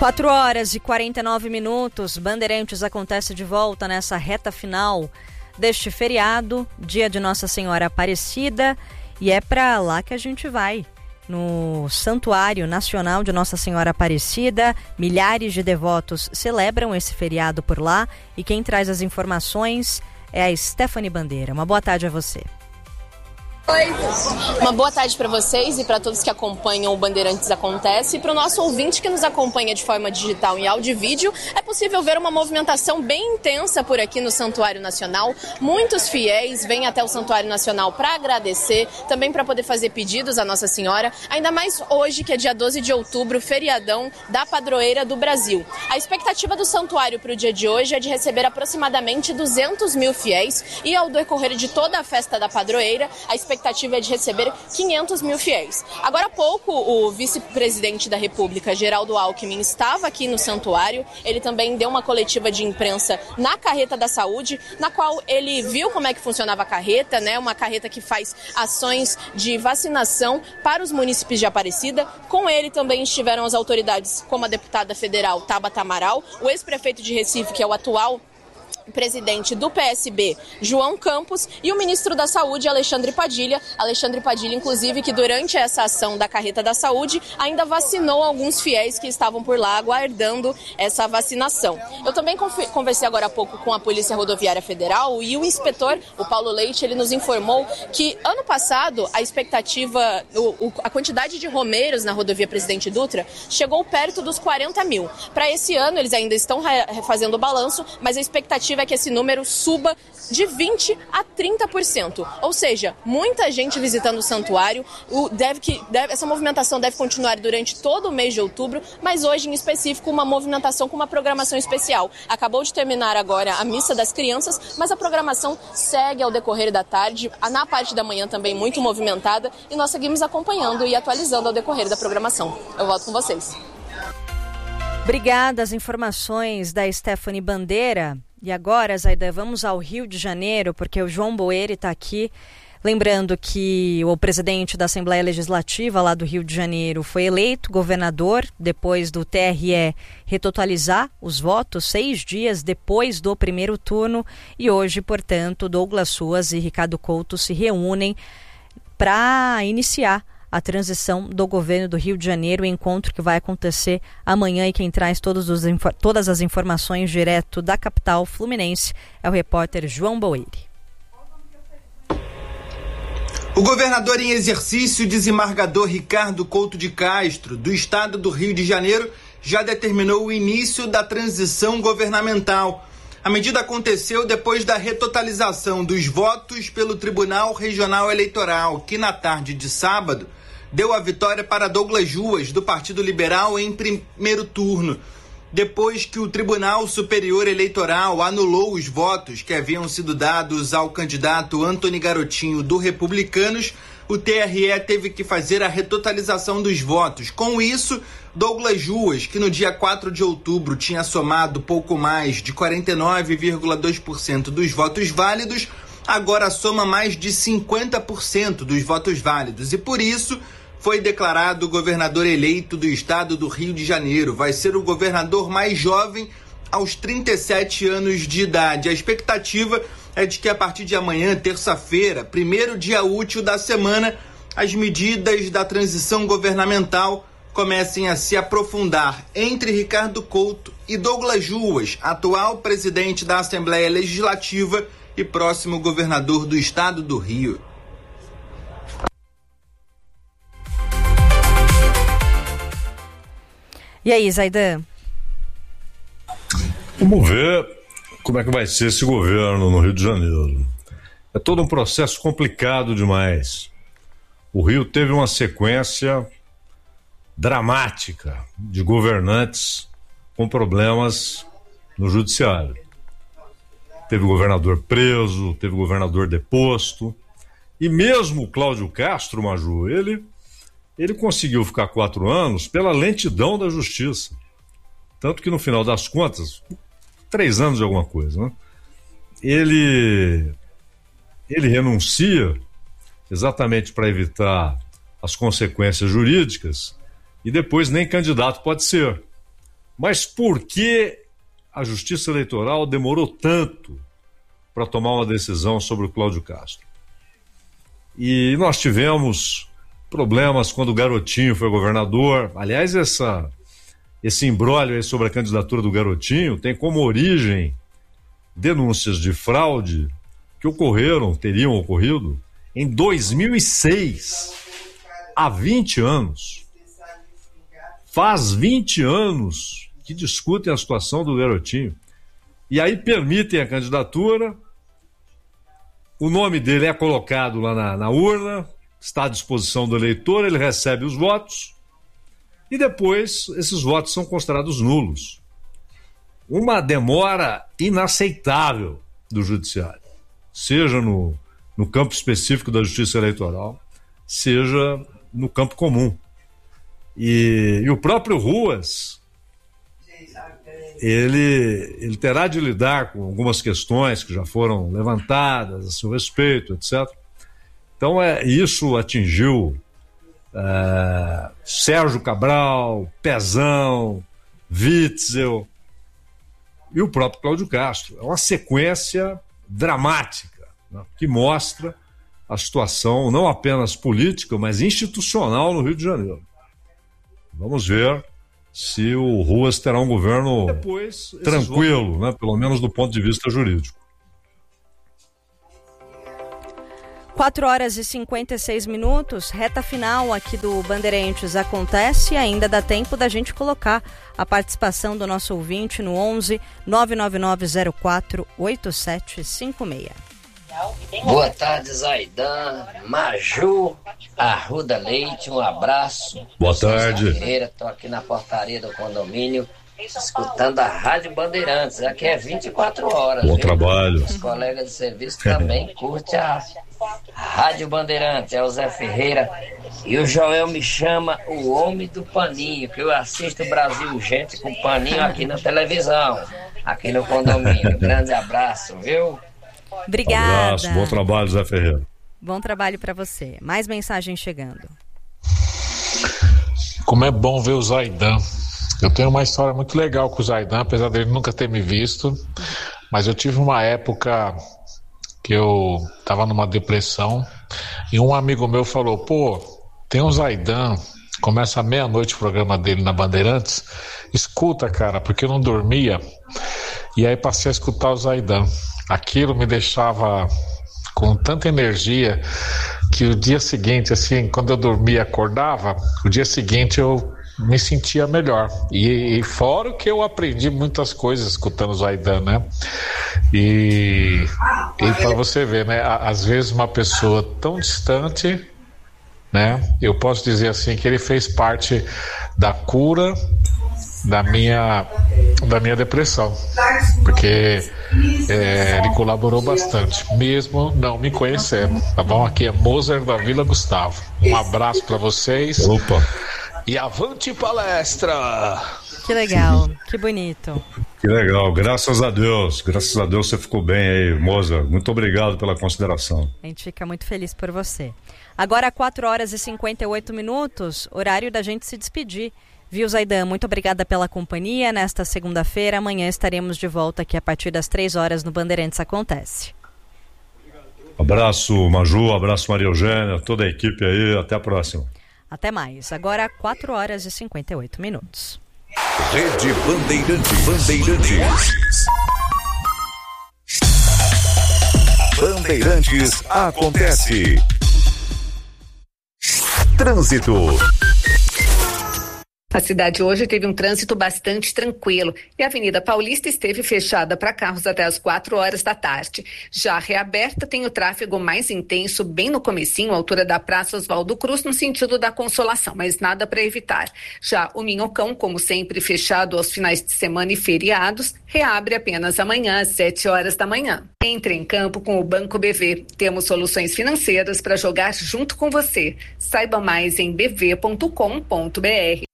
4h49, Bandeirantes acontece de volta nessa reta final deste feriado, dia de Nossa Senhora Aparecida, e é para lá que a gente vai, no Santuário Nacional de Nossa Senhora Aparecida. Milhares de devotos celebram esse feriado por lá e quem traz as informações é a Stephanie Bandeira. Uma boa tarde a você. Uma boa tarde para vocês e para todos que acompanham o Bandeirantes Acontece. E para o nosso ouvinte que nos acompanha de forma digital em áudio e vídeo, é possível ver uma movimentação bem intensa por aqui no Santuário Nacional. Muitos fiéis vêm até o Santuário Nacional para agradecer, também para poder fazer pedidos à Nossa Senhora, ainda mais hoje, que é dia 12 de outubro, feriadão da Padroeira do Brasil. A expectativa do santuário para o dia de hoje é de receber aproximadamente 200 mil fiéis e, ao decorrer de toda a festa da Padroeira, a expectativa é de receber 500 mil fiéis. Agora há pouco, o vice-presidente da República, Geraldo Alckmin, estava aqui no santuário. Ele também deu uma coletiva de imprensa na Carreta da Saúde, na qual ele viu como é que funcionava a carreta, né? Uma carreta que faz ações de vacinação para os munícipes de Aparecida. Com ele também estiveram as autoridades, como a deputada federal Tabata Amaral, o ex-prefeito de Recife, que é o atual presidente do PSB, João Campos, e o ministro da Saúde, Alexandre Padilha. Alexandre Padilha, inclusive, que durante essa ação da Carreta da Saúde ainda vacinou alguns fiéis que estavam por lá aguardando essa vacinação. Eu também conversei agora há pouco com a Polícia Rodoviária Federal e o inspetor, o Paulo Leite, ele nos informou que ano passado a expectativa, a quantidade de romeiros na rodovia Presidente Dutra chegou perto dos 40 mil. Para esse ano, eles ainda estão fazendo o balanço, mas a expectativa é que esse número suba de 20% a 30%. Ou seja, muita gente visitando o santuário. Essa movimentação deve continuar durante todo o mês de outubro, mas hoje, em específico, uma movimentação com uma programação especial. Acabou de terminar agora a Missa das Crianças, mas a programação segue ao decorrer da tarde, na parte da manhã também muito movimentada, e nós seguimos acompanhando e atualizando ao decorrer da programação. Eu volto com vocês. Obrigada, as informações da Stephanie Bandeira. E agora, Zaida, vamos ao Rio de Janeiro, porque o João Boeri está aqui. Lembrando que o presidente da Assembleia Legislativa lá do Rio de Janeiro foi eleito governador depois do TRE retotalizar os votos 6 dias depois do primeiro turno. E hoje, portanto, Douglas Suas e Ricardo Couto se reúnem para iniciar a transição do governo do Rio de Janeiro, o encontro que vai acontecer amanhã, e quem traz todas as informações direto da capital fluminense é o repórter João Boeri. O governador em exercício, desembargador Ricardo Couto de Castro, do estado do Rio de Janeiro, já determinou o início da transição governamental. A medida aconteceu depois da retotalização dos votos pelo Tribunal Regional Eleitoral, que na tarde de sábado deu a vitória para Douglas Suas, do Partido Liberal, em primeiro turno. Depois que o Tribunal Superior Eleitoral anulou os votos que haviam sido dados ao candidato Antony Garotinho, do Republicanos, o TRE teve que fazer a retotalização dos votos. Com isso, Douglas Suas, que no dia 4 de outubro tinha somado pouco mais de 49,2% dos votos válidos, agora soma mais de 50% dos votos válidos. E por isso foi declarado governador eleito do estado do Rio de Janeiro. Vai ser o governador mais jovem aos 37 anos de idade. A expectativa é de que a partir de amanhã, terça-feira, primeiro dia útil da semana, as medidas da transição governamental comecem a se aprofundar entre Ricardo Couto e Douglas Suas, atual presidente da Assembleia Legislativa e próximo governador do estado do Rio. E aí, Zaidan? Vamos ver como é que vai ser esse governo no Rio de Janeiro. É todo um processo complicado demais. O Rio teve uma sequência dramática de governantes com problemas no judiciário. Teve governador preso, teve governador deposto, e mesmo o Cláudio Castro, Maju, ele conseguiu ficar 4 anos pela lentidão da justiça. Tanto que no final das contas, 3 anos de alguma coisa, né? Ele renuncia exatamente para evitar as consequências jurídicas e depois nem candidato pode ser. Mas por que a Justiça Eleitoral demorou tanto para tomar uma decisão sobre o Cláudio Castro? E nós tivemos problemas quando o Garotinho foi governador. Aliás, esse imbróglio aí sobre a candidatura do Garotinho tem como origem denúncias de fraude que teriam ocorrido em 2006, há 20 anos. Faz 20 anos que discutem a situação do Garotinho. E aí permitem a candidatura, o nome dele é colocado lá na urna, está à disposição do eleitor, ele recebe os votos e depois esses votos são considerados nulos. Uma demora inaceitável do judiciário, seja no campo específico da Justiça Eleitoral, seja no campo comum. E o próprio Ruas, ele terá de lidar com algumas questões que já foram levantadas a seu respeito, etc. Então, isso atingiu Sérgio Cabral, Pezão, Witzel e o próprio Cláudio Castro. É uma sequência dramática, né, que mostra a situação não apenas política, mas institucional no Rio de Janeiro. Vamos ver se o Ruas terá um governo tranquilo, né, pelo menos do ponto de vista jurídico. 4h56, reta final aqui do Bandeirantes acontece e ainda dá tempo da gente colocar a participação do nosso ouvinte no 11 99904 8756. Boa tarde, Zaidan, Maju, Arruda Leite, um abraço. Boa tarde. Estou aqui na portaria do condomínio, escutando a Rádio Bandeirantes. Aqui é 24 horas. Bom trabalho. Os colegas de serviço também curtem a Rádio Bandeirantes. É o Zé Ferreira. E o Joel me chama o homem do paninho, que eu assisto o Brasil Gente com paninho aqui na televisão, aqui no condomínio. Grande abraço, viu? Obrigada. Abraço, bom trabalho, Zé Ferreira. Bom trabalho para você. Mais mensagens chegando. Como é bom ver o Zaidan. Eu tenho uma história muito legal com o Zaidan, apesar dele nunca ter me visto, mas eu tive uma época que eu estava numa depressão e um amigo meu falou, tem um Zaidan, começa à meia-noite o programa dele na Bandeirantes, escuta, cara, porque eu não dormia, e aí passei a escutar o Zaidan. Aquilo me deixava com tanta energia que o dia seguinte, assim, quando eu dormia e acordava, o dia seguinte eu me sentia melhor. E fora que eu aprendi muitas coisas escutando o Zaidan, né? E para você ver, né? Às vezes uma pessoa tão distante, né? Eu posso dizer assim que ele fez parte da cura da minha depressão, porque ele colaborou bastante, mesmo não me conhecendo, tá bom? Aqui é Moser da Vila Gustavo. Um abraço para vocês. Opa! E avante palestra! Que legal, que bonito. Que legal, graças a Deus você ficou bem aí, Moza. Muito obrigado pela consideração. A gente fica muito feliz por você. Agora 4h58, horário da gente se despedir. Viu, Zaidan? Muito obrigada pela companhia nesta segunda-feira. Amanhã estaremos de volta aqui a partir das 3h no Bandeirantes Acontece. Abraço, Maju, abraço, Maria Eugênia, toda a equipe aí, até a próxima. Até mais. Agora 4h58. Rede Bandeirantes. Bandeirantes acontece. Trânsito. A cidade hoje teve um trânsito bastante tranquilo e a Avenida Paulista esteve fechada para carros até as 4h da tarde. Já reaberta, tem o tráfego mais intenso bem no comecinho, à altura da Praça Oswaldo Cruz, no sentido da Consolação, mas nada para evitar. Já o Minhocão, como sempre, fechado aos finais de semana e feriados, reabre apenas amanhã às 7h da manhã. Entre em campo com o Banco BV. Temos soluções financeiras para jogar junto com você. Saiba mais em bv.com.br.